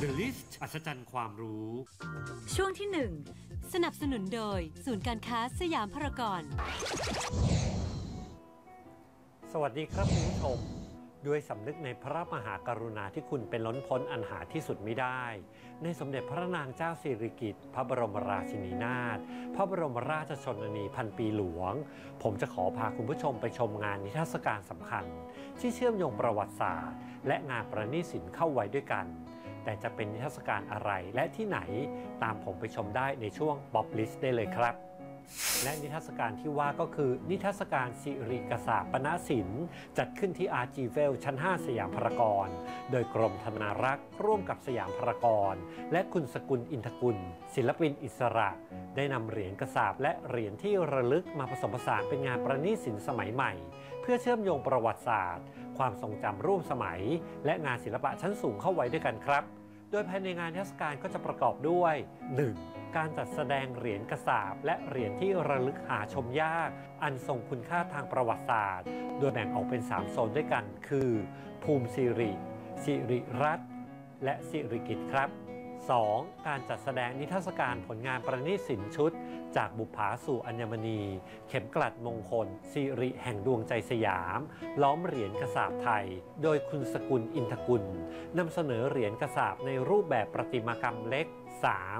The List อัศจรรย์ความรู้ช่วงที่ 1 สนับสนุนโดยศูนย์การค้าสยามพารากอนสวัสดีครับคุณผู้ชมด้วยสำนึกในพระมหากรุณาที่คุณเป็นล้นพ้นอันหาที่สุดมิได้ในสมเด็จพระนางเจ้าสิริกิติ์พระบรมราชินีนาถพระบรมราชชนนีพันปีหลวงผมจะขอพาคุณผู้ชมไปชมงานนิทรรศการสำคัญที่เชื่อมโยงประวัติศาสตร์และงานประณีตศิลป์เข้าไว้ด้วยกันแต่จะเป็นนิทรรศการอะไรและที่ไหนตามผมไปชมได้ในช่วง Pop List ได้เลยครับและนิทรรศการที่ว่าก็คือนิทรรศการสิริกษาปณศิลป์จัดขึ้นที่ Archivel ชั้น 5 สยามพารากอนโดยกรมธนารักษ์ร่วมกับสยามพารากอนและคุณสกุลอินทกุลศิลปินอิสระได้นำเหรียญกษาปและเหรียญที่ระลึกมาผสมผสานเป็นงานประณีตศิลป์สมัยใหม่เพื่อเชื่อมโยงประวัติศาสตร์ความทรงจำร่วมสมัยและงานศิลปะชั้นสูงเข้าไว้ด้วยกันครับโดยภายในงานนิทรรศการก็จะประกอบด้วย 1. การจัดแสดงเหรียญกษาปและเหรียญที่ระลึกหาชมยากอันทรงคุณค่าทางประวัติศาสตร์โดยแบ่งออกเป็น3โซนด้วยกันคือภูมิสิริสิริรัตน์และสิริกิติ์ครับ 2. การจัดแสดงนิทรรศการผลงานประณีตศิลป์ชุดจากบุปผาสู่อัญมณีเข็มกลัดมงคลสิริแห่งดวงใจสยามล้อมเหรียญกษาปไทยโดยคุณสกุลอินทกุลนำเสนอเหรียญกษาปในรูปแบบประติมากรรมเล็ก 3.